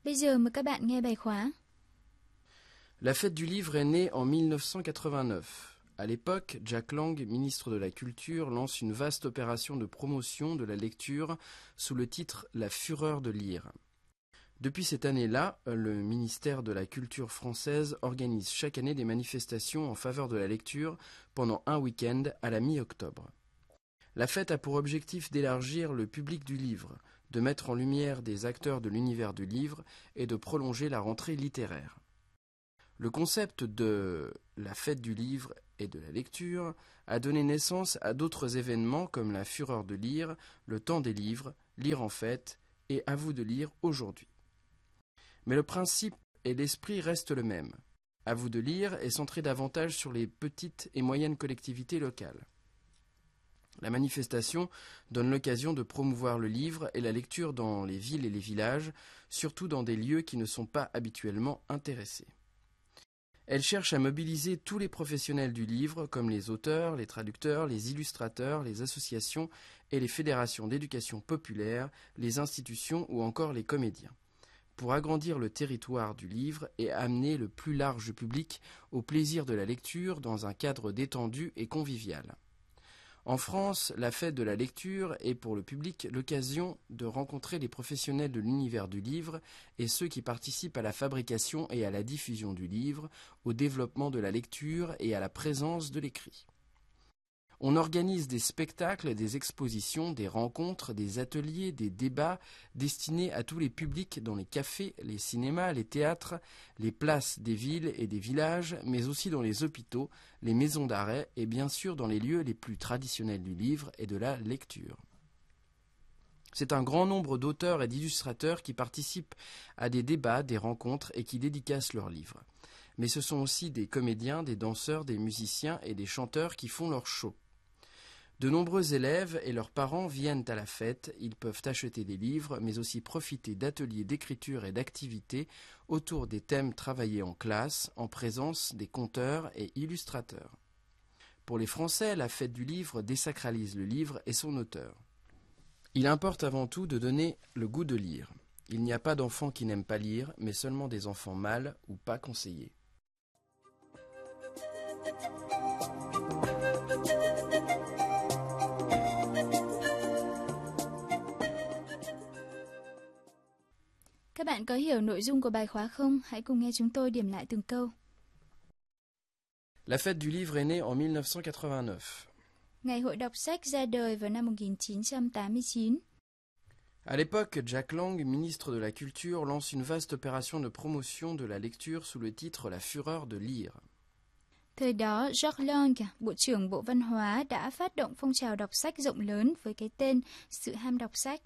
Bây giờ mời các bạn nghe bài khóa. La fête du livre est née en 1989. À l'époque, Jack Lang, ministre de la Culture, lance une vaste opération de promotion de la lecture sous le titre « La fureur de lire ». Depuis cette année-là, le ministère de la Culture française organise chaque année des manifestations en faveur de la lecture pendant un week-end à la mi-octobre. La fête a pour objectif d'élargir le public du livre, de mettre en lumière des acteurs de l'univers du livre et de prolonger la rentrée littéraire. Le concept de la fête du livre et de la lecture a donné naissance à d'autres événements comme la fureur de lire, le temps des livres, lire en fête et à vous de lire aujourd'hui. Mais le principe et l'esprit restent le même. À vous de lire est centré davantage sur les petites et moyennes collectivités locales. La manifestation donne l'occasion de promouvoir le livre et la lecture dans les villes et les villages, surtout dans des lieux qui ne sont pas habituellement intéressés. Elle cherche à mobiliser tous les professionnels du livre, comme les auteurs, les traducteurs, les illustrateurs, les associations et les fédérations d'éducation populaire, les institutions ou encore les comédiens, pour agrandir le territoire du livre et amener le plus large public au plaisir de la lecture dans un cadre détendu et convivial. En France, la fête de la lecture est pour le public l'occasion de rencontrer les professionnels de l'univers du livre et ceux qui participent à la fabrication et à la diffusion du livre, au développement de la lecture et à la présence de l'écrit. On organise des spectacles, des expositions, des rencontres, des ateliers, des débats destinés à tous les publics dans les cafés, les cinémas, les théâtres, les places des villes et des villages, mais aussi dans les hôpitaux, les maisons d'arrêt et bien sûr dans les lieux les plus traditionnels du livre et de la lecture. C'est un grand nombre d'auteurs et d'illustrateurs qui participent à des débats, des rencontres et qui dédicacent leurs livres. Mais ce sont aussi des comédiens, des danseurs, des musiciens et des chanteurs qui font leur show. De nombreux élèves et leurs parents viennent à la fête, ils peuvent acheter des livres, mais aussi profiter d'ateliers d'écriture et d'activités autour des thèmes travaillés en classe, en présence des conteurs et illustrateurs. Pour les Français, la fête du livre désacralise le livre et son auteur. Il importe avant tout de donner le goût de lire. Il n'y a pas d'enfants qui n'aiment pas lire, mais seulement des enfants mal ou pas conseillés. Các bạn có hiểu nội dung của bài khóa không? Hãy cùng nghe chúng tôi điểm lại từng câu. La fête du livre est née en 1989. Ngày hội đọc sách ra đời vào năm 1989. À l'époque, Jack Lang, ministre de la Culture, lance une vaste opération de promotion de la lecture sous le titre « La fureur de lire ». Thời đó, Jack Lang, Bộ trưởng Bộ Văn hóa, đã phát động phong trào đọc sách rộng lớn với cái tên Sự ham đọc sách.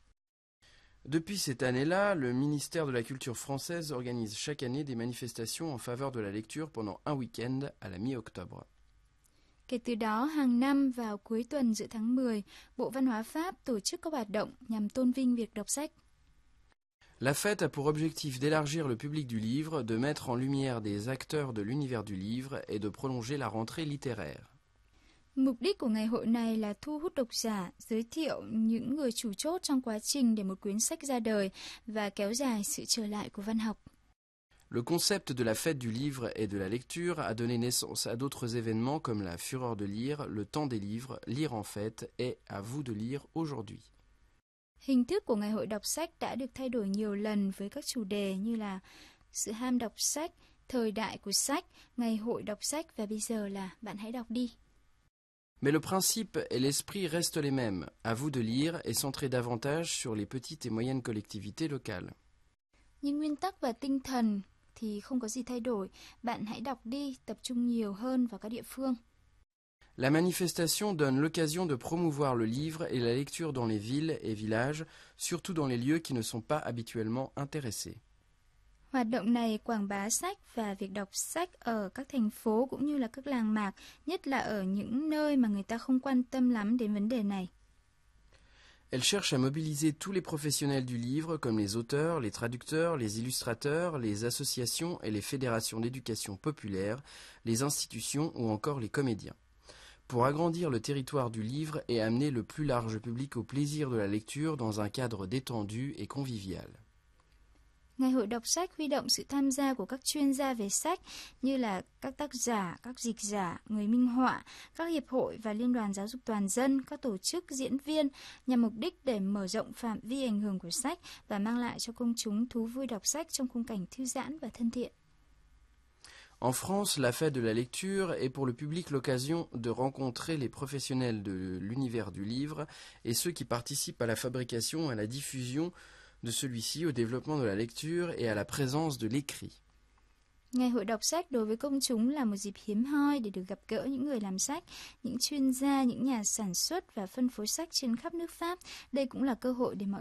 Depuis cette année-là, le ministère de la Culture française organise chaque année des manifestations en faveur de la lecture pendant un week-end à la mi-octobre. Kể từ đó, hàng năm vào cuối tuần giữa tháng 10, Bộ Văn hóa Pháp tổ chức các hoạt động nhằm tôn vinh việc đọc sách. La fête a pour objectif d'élargir le public du livre, de mettre en lumière des acteurs de l'univers du livre et de prolonger la rentrée littéraire. Mục đích của ngày hội này là thu hút độc giả, giới thiệu những người chủ chốt trong quá trình để một quyển sách ra đời và kéo dài sự trở lại của văn học. Le concept de la fête du livre et de la lecture a donné naissance à d'autres événements comme la fureur de lire, le temps des livres, lire en fête et à vous de lire aujourd'hui. Hình thức của ngày hội đọc sách đã được thay đổi nhiều lần với các chủ đề như là sự ham đọc sách, thời đại của sách, ngày hội đọc sách và bây giờ là bạn hãy đọc đi. Mais le principe et l'esprit restent les mêmes. À vous de lire et centré davantage sur les petites et moyennes collectivités locales. Nhưng nguyên tắc và tinh thần thì không có gì thay đổi. Bạn hãy đọc đi, tập trung nhiều hơn vào các địa phương. La manifestation donne l'occasion de promouvoir le livre et la lecture dans les villes et villages, surtout dans les lieux qui ne sont pas habituellement intéressés. Hoạt động này quảng bá sách và việc đọc sách ở các thành phố cũng như là các làng mạc, nhất là ở những nơi mà người ta không quan tâm lắm đến vấn đề này. Elle cherche à mobiliser tous les professionnels du livre, comme les auteurs, les traducteurs, les illustrateurs, les associations et les fédérations d'éducation populaire, les institutions ou encore les comédiens, pour agrandir le territoire du livre et amener le plus large public au plaisir de la lecture dans un cadre détendu et convivial. Ngày hội đọc sách huy động sự tham gia của các chuyên gia về sách như là các tác giả, các dịch giả, người minh họa, các hiệp hội và liên đoàn giáo dục toàn dân, các tổ chức, diễn viên nhằm mục đích để mở rộng phạm vi ảnh hưởng của sách và mang lại cho công chúng thú vui đọc sách trong khung cảnh thư giãn và thân thiện. En France, la fête de la lecture est pour le public l'occasion de rencontrer les professionnels de l'univers du livre et ceux qui participent à la fabrication et à la diffusion de celui-ci, au développement de la lecture et à la présence de l'écrit. Ngày hội đọc sách đối với công chúng là một dịp hiếm hoi để được gặp gỡ những người làm sách, những chuyên gia, những nhà sản xuất và phân phối sách trên khắp nước Pháp. Đây cũng là cơ hội để mọi